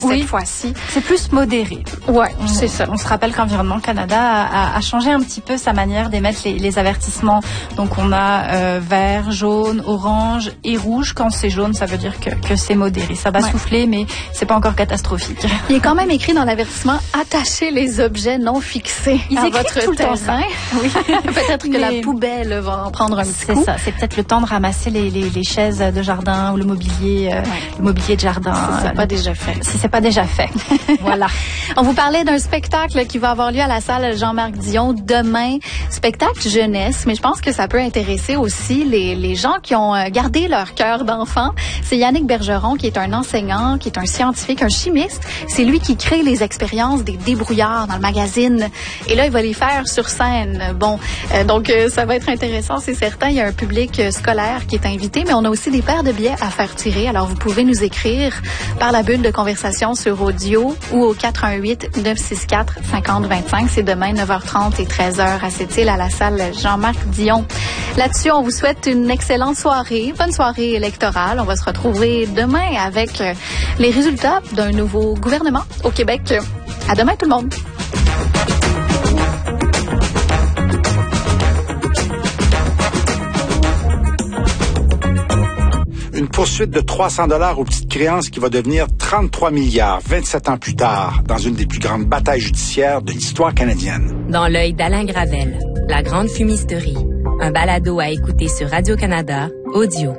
cette fois-ci. C'est plus modéré. Ouais, c'est ça. On se rappelle qu'Environnement Canada a changé un petit peu sa manière d'émettre les avertissements. Donc on a vert, jaune, orange et rouge. Quand c'est jaune, ça veut dire que c'est modéré. Ça va souffler, mais c'est pas encore catastrophique. Il est quand même écrit dans l'avertissement « Attachez les objets non fixés à votre tout le temps terrain. » Oui. Peut-être que la poubelle va en prendre un petit coup. C'est ça. C'est peut-être le temps de ramasser les chaises de jardin ou le mobilier de jardin. Si c'est pas déjà fait. Si c'est pas déjà fait. Voilà. On vous parlait d'un spectacle qui va avoir lieu à la salle Jean-Marc Dion demain. Spectacle jeunesse, mais je pense que ça peut intéresser aussi les gens qui ont gardé leur cœur d'enfant. C'est Yannick Bergeron qui est un enseignant, qui est un scientifique, un chimiste. C'est lui qui crée les expériences des débrouillards dans le magazine. Et là, il va les faire sur scène. Bon, donc ça va être intéressant, c'est certain. Il y a un public scolaire qui est invité, mais on a aussi des paires de billets à faire tirer. Alors, vous pouvez nous écrire par la bulle de conversation sur audio ou au 418-964-5025. C'est demain, 9h30 et 13h à Sept-Îles, à la salle Jean-Marc Dion. Là-dessus, on vous souhaite une excellente soirée, bonne soirée électorale. On va se retrouver demain avec les résultats d'un nouveau gouvernement au Québec. À demain, tout le monde. Une poursuite de 300 $ aux petites créances qui va devenir 33 milliards 27 ans plus tard dans une des plus grandes batailles judiciaires de l'histoire canadienne. Dans l'œil d'Alain Gravel, La Grande Fumisterie, un balado à écouter sur Radio-Canada, audio.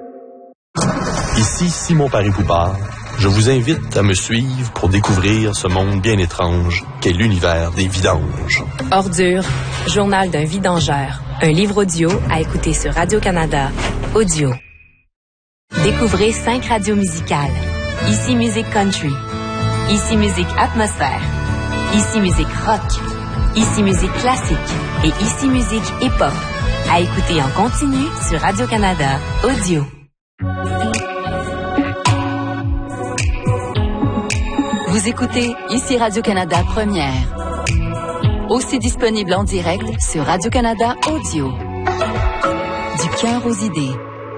Ici Simon Paris-Poupard. Je vous invite à me suivre pour découvrir ce monde bien étrange qu'est l'univers des vidanges. Ordure, journal d'un vidangeur, un livre audio à écouter sur Radio-Canada, audio. Découvrez 5 radios musicales. Ici Musique Country. Ici Musique Atmosphère. Ici Musique Rock. Ici Musique Classique. Et Ici Musique Hip-Hop. À écouter en continu sur Radio-Canada, audio. Vous écoutez Ici Radio-Canada Première. Aussi disponible en direct sur Radio-Canada Audio. Du cœur aux idées.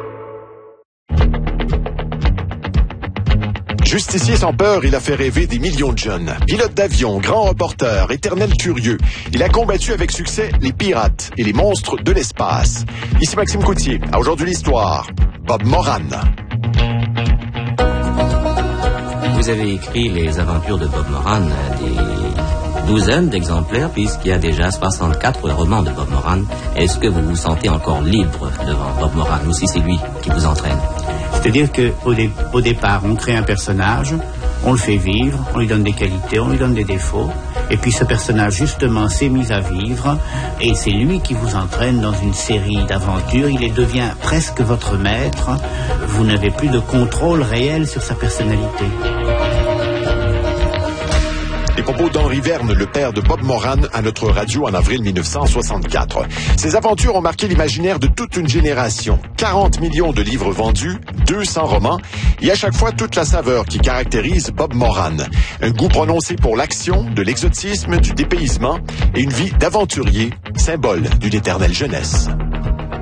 Justicier sans peur, il a fait rêver des millions de jeunes. Pilote d'avion, grand reporter, éternel curieux. Il a combattu avec succès les pirates et les monstres de l'espace. Ici Maxime Coutier. À Aujourd'hui l'Histoire, Bob Moran. Vous avez écrit les aventures de Bob Moran, des douzaines d'exemplaires, puisqu'il y a déjà 64 romans de Bob Moran. Est-ce que vous vous sentez encore libre devant Bob Moran, ou si c'est lui qui vous entraîne? C'est-à-dire qu'au départ, on crée un personnage, on le fait vivre, on lui donne des qualités, on lui donne des défauts, et puis ce personnage, justement, s'est mis à vivre, et c'est lui qui vous entraîne dans une série d'aventures. Il devient presque votre maître. Vous n'avez plus de contrôle réel sur sa personnalité. Les propos d'Henri Verne, le père de Bob Moran, à notre radio en avril 1964. Ces aventures ont marqué l'imaginaire de toute une génération. 40 millions de livres vendus, 200 romans, et à chaque fois toute la saveur qui caractérise Bob Moran. Un goût prononcé pour l'action, de l'exotisme, du dépaysement et une vie d'aventurier, symbole d'une éternelle jeunesse.